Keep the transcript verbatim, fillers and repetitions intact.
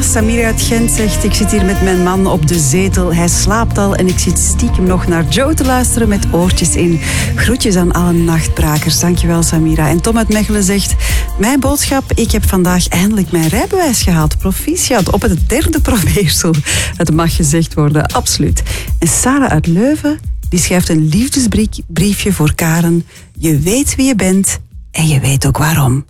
Samira uit Gent zegt, ik zit hier met mijn man op de zetel. Hij slaapt al en ik zit stiekem nog naar Joe te luisteren met oortjes in. Groetjes aan alle nachtbrakers. Dankjewel, Samira. En Tom uit Mechelen zegt, mijn boodschap, ik heb vandaag eindelijk mijn rijbewijs gehaald. Proficiat op het derde probeersel. Het mag gezegd worden, absoluut. En Sarah uit Leuven, die schrijft een liefdesbriefje voor Karen. Je weet wie je bent en je weet ook waarom.